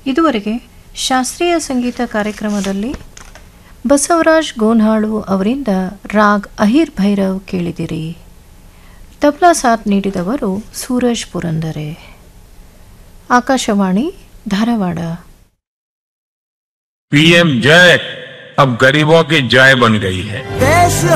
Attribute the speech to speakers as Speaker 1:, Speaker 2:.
Speaker 1: ಇದುವರೆಗೆ ಶಾಸ್ತ್ರೀಯ ಸಂಗೀತ ಕಾರ್ಯಕ್ರಮದಲ್ಲಿ ಬಸವರಾಜ್ ಗೋನ್ಹಾಳು ಅವರಿಂದ ರಾಗ್ ಅಹಿರ್ ಭೈರವ್ ಕೇಳಿದಿರಿ. ತಬ್ಲಾ ಸಾಥ್ ನೀಡಿದವರು ಸೂರಜ್ ಪುರಂದರೆ. ಆಕಾಶವಾಣಿ ಧಾರವಾಡ.
Speaker 2: पीएम जय अब गरीबों की जय बन गई है.